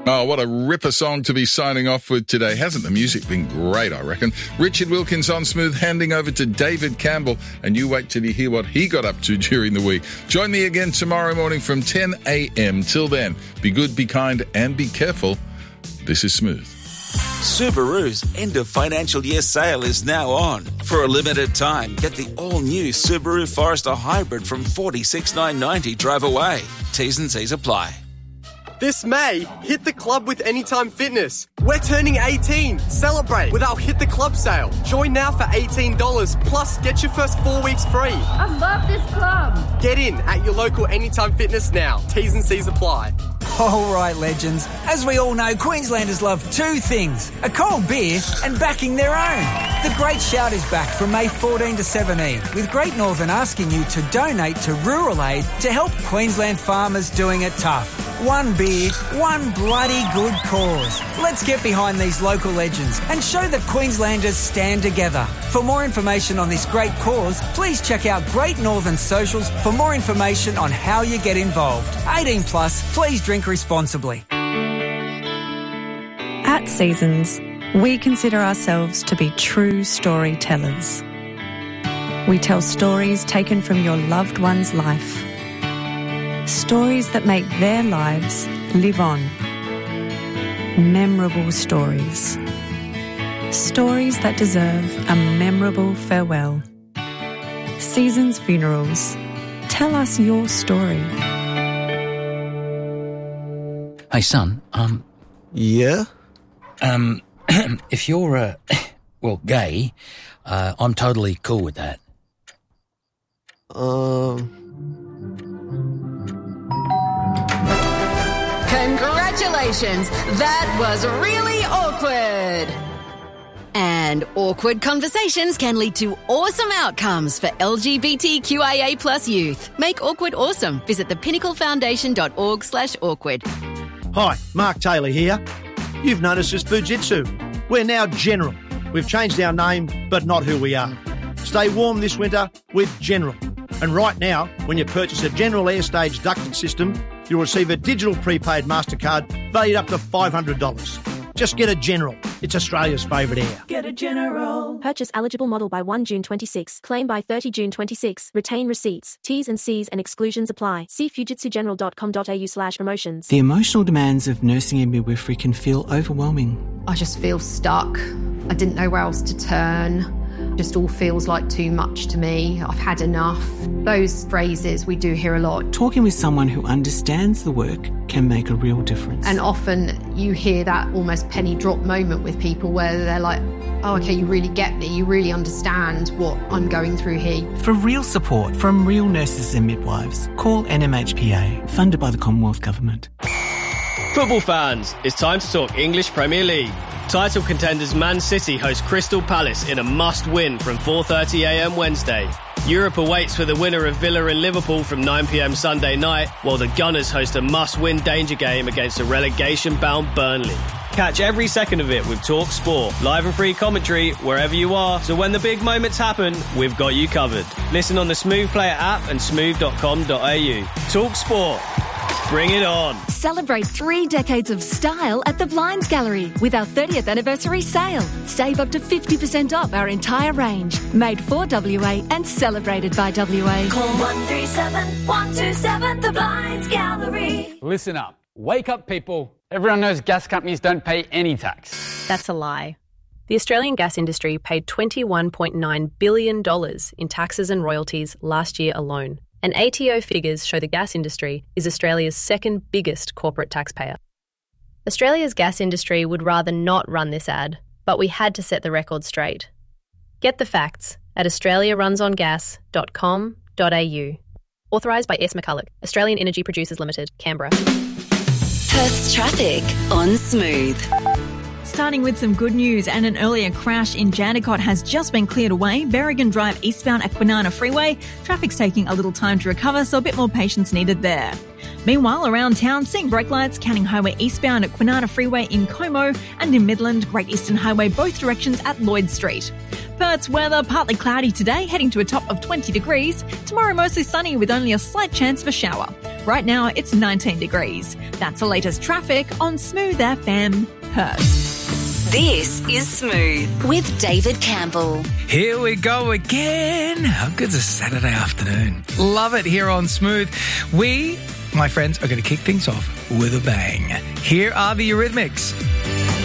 Oh, what a ripper song to be signing off with today. Hasn't the music been great, I reckon? Richard Wilkins on Smooth, handing over to David Campbell, and you wait till you hear what he got up to during the week. Join me again tomorrow morning from 10 a.m. Till then, be good, be kind, and be careful. This is Smooth. Subaru's end of financial year sale is now on. For a limited time, get the all-new Subaru Forester Hybrid from $46,990 drive away. T's and C's apply. This May, hit the club with Anytime Fitness. We're turning 18. Celebrate with our Hit the Club sale. Join now for $18, plus get your first 4 weeks free. I love this club. Get in at your local Anytime Fitness now. T's and C's apply. All right, legends. As we all know, Queenslanders love two things: a cold beer and backing their own. The Great Shout is back from May 14 to 17, with Great Northern asking you to donate to Rural Aid to help Queensland farmers doing it tough. One beer, one bloody good cause. Let's get behind these local legends and show that Queenslanders stand together. For more information on this great cause, please check out Great Northern socials for more information on how you get involved. 18 plus, please drink responsibly. At Seasons, we consider ourselves to be true storytellers. We tell stories taken from your loved one's life. Stories that make their lives live on. Memorable stories. Stories that deserve a memorable farewell. Seasons Funerals. Tell us your story. Hey, son, Yeah? if you're, gay, I'm totally cool with that. Congratulations! That was really awkward! And awkward conversations can lead to awesome outcomes for LGBTQIA plus youth. Make awkward awesome. Visit thepinnaclefoundation.org/awkward. Hi, Mark Taylor here. You've noticed us Fujitsu. We're now General. We've changed our name, but not who we are. Stay warm this winter with General. And right now, when you purchase a General Airstage ducted system, you'll receive a digital prepaid MasterCard valued up to $500. Just get a General. It's Australia's favourite air. Get a General. Purchase eligible model by 1 June 26. Claim by 30 June 26. Retain receipts. T's and C's and exclusions apply. See fujitsugeneral.com.au/promotions. The emotional demands of nursing and midwifery can feel overwhelming. I just feel stuck. I didn't know where else to turn. Just all feels like too much to me. I've had enough. Those phrases we do hear a lot. Talking with someone who understands the work can make a real difference. And often you hear that almost penny drop moment with people where they're like, oh, okay, you really get me. You really understand what I'm going through here. For real support from real nurses and midwives, call NMHPA, funded by the Commonwealth Government. Football fans, it's time to talk English Premier League. Title contenders Man City host Crystal Palace in a must-win from 4:30am Wednesday. Europe awaits for the winner of Villa and Liverpool from 9pm Sunday night, while the Gunners host a must-win danger game against a relegation-bound Burnley. Catch every second of it with Talk Sport, live and free commentary wherever you are, so when the big moments happen, we've got you covered. Listen on the Smooth Player app and smooth.com.au. Talk Sport. Bring it on. Celebrate 3 decades of style at the Blinds Gallery with our 30th anniversary sale. Save up to 50% off our entire range. Made for WA and celebrated by WA. Call 137 127 The Blinds Gallery. Listen up. Wake up, people. Everyone knows gas companies don't pay any tax. That's a lie. The Australian gas industry paid $21.9 billion in taxes and royalties last year alone. And ATO figures show the gas industry is Australia's second biggest corporate taxpayer. Australia's gas industry would rather not run this ad, but we had to set the record straight. Get the facts at australiarunsongas.com.au. Authorised by S. McCulloch, Australian Energy Producers Limited, Canberra. Perth's traffic on Smooth. Starting with some good news, and an earlier crash in Jandakot has just been cleared away. Berrigan Drive eastbound at Kwinana Freeway. Traffic's taking a little time to recover, so a bit more patience needed there. Meanwhile, around town, seeing brake lights, Canning Highway eastbound at Kwinana Freeway in Como, and in Midland, Great Eastern Highway both directions at Lloyd Street. Perth's weather, partly cloudy today, heading to a top of 20 degrees. Tomorrow mostly sunny with only a slight chance of a shower. Right now, it's 19 degrees. That's the latest traffic on Smooth FM Perth. This is Smooth with David Campbell. Here we go again. How good's a Saturday afternoon? Love it here on Smooth. We, my friends, are going to kick things off with a bang. Here are the Eurythmics.